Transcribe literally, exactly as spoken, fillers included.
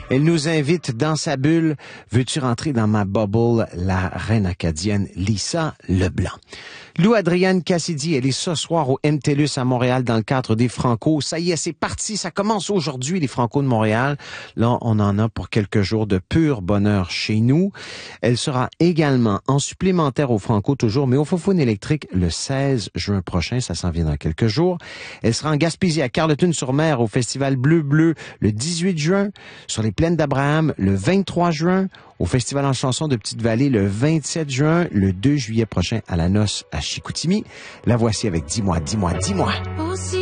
Elle nous invite dans sa bulle. Veux-tu rentrer dans ma bubble? La reine acadienne Lisa Leblanc. Lou Adrienne Cassidy, elle est ce soir au M T L U S à Montréal dans le cadre des Franco. Ça y est, c'est parti. Ça commence aujourd'hui, les Franco de Montréal. Là, on en a pour quelques jours de pur bonheur chez nous. Elle sera également en supplémentaire au Franco toujours, mais au Fofone électrique le seize juin prochain. Ça s'en vient dans quelques jours. Elle sera en Gaspésie à Carleton-sur-Mer au Festival Bleu Bleu le dix-huit juin. Sur les plaines d'Abraham le vingt-trois juin. Au Festival en chanson de Petite-Vallée le vingt-sept juin, le deux juillet prochain à la Noce à Chicoutimi. La voici avec Dis-moi, dis-moi, dis-moi.